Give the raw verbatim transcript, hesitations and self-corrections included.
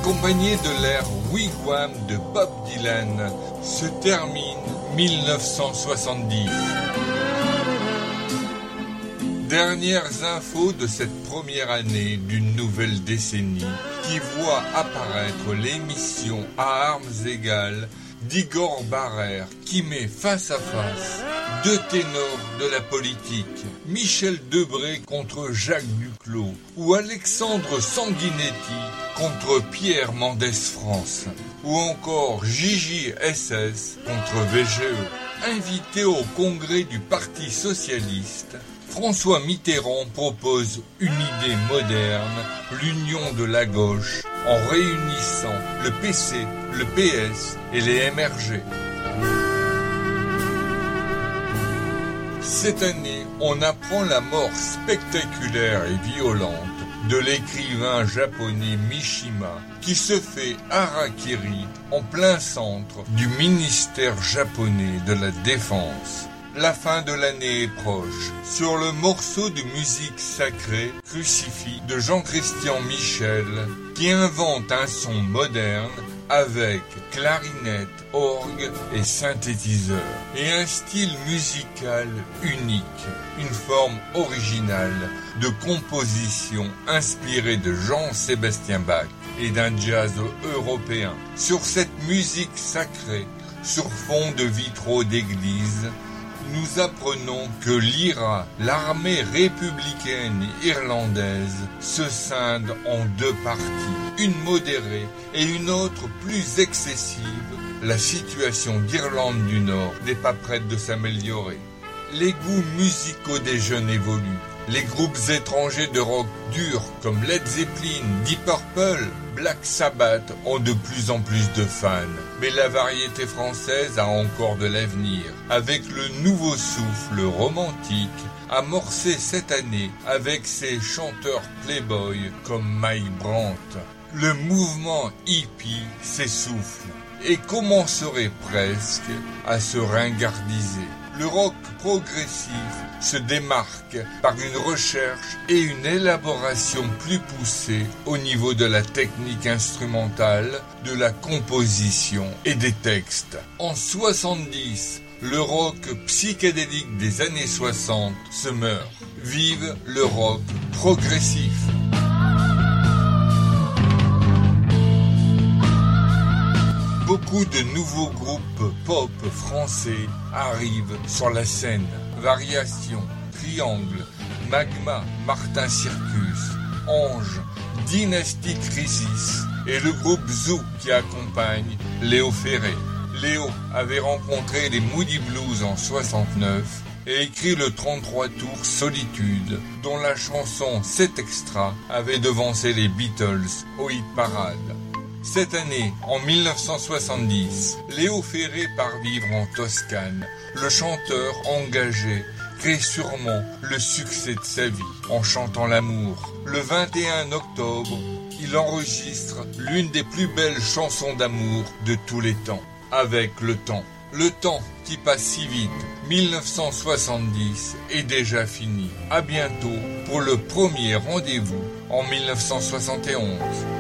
accompagné de l'air Wigwam de Bob Dylan, se termine mille neuf cent soixante-dix. Dernières infos de cette première année d'une nouvelle décennie qui voit apparaître l'émission à armes égales d'Igor Barrère qui met face à face deux ténors de la politique, Michel Debré contre Jacques Duclos ou Alexandre Sanguinetti contre Pierre Mendès France ou encore Gigi S S contre V G E. Invité au congrès du Parti socialiste, François Mitterrand propose une idée moderne, l'union de la gauche, en réunissant le P C, le P S et les M R G. Cette année, on apprend la mort spectaculaire et violente de l'écrivain japonais Mishima, qui se fait harakiri en plein centre du ministère japonais de la Défense. La fin de l'année est proche. Sur le morceau de musique sacrée, Crucifix, de Jean-Christian Michel, qui invente un son moderne avec clarinette, orgue et synthétiseur, et un style musical unique, une forme originale de composition inspirée de Jean-Sébastien Bach et d'un jazz européen. Sur cette musique sacrée, sur fond de vitraux d'église, nous apprenons que l'I R A, l'armée républicaine irlandaise, se scinde en deux parties, une modérée et une autre plus excessive. La situation d'Irlande du Nord n'est pas prête de s'améliorer. Les goûts musicaux des jeunes évoluent. Les groupes étrangers de rock dur comme Led Zeppelin, Deep Purple, Black Sabbath ont de plus en plus de fans. Mais la variété française a encore de l'avenir, avec le nouveau souffle romantique amorcé cette année avec ses chanteurs playboy comme Mike Brandt. Le mouvement hippie s'essouffle et commencerait presque à se ringardiser. Le rock progressif se démarque par une recherche et une élaboration plus poussée au niveau de la technique instrumentale, de la composition et des textes. En soixante-dix, le rock psychédélique des années soixante se meurt. Vive le rock progressif! Beaucoup de nouveaux groupes pop français arrivent sur la scène. Variation, Triangle, Magma, Martin Circus, Ange, Dynasty Crisis et le groupe Zoo qui accompagne Léo Ferré. Léo avait rencontré les Moody Blues en soixante-neuf et écrit le trente-trois tours Solitude, dont la chanson Cet Extra avait devancé les Beatles au hit parade. Cette année, en mille neuf cent soixante-dix, Léo Ferré part vivre en Toscane. Le chanteur engagé crée sûrement le succès de sa vie en chantant l'amour. Le vingt et un octobre, il enregistre l'une des plus belles chansons d'amour de tous les temps, Avec le temps. Le temps qui passe si vite, mille neuf cent soixante-dix est déjà fini. À bientôt pour le premier rendez-vous en mille neuf cent soixante et onze.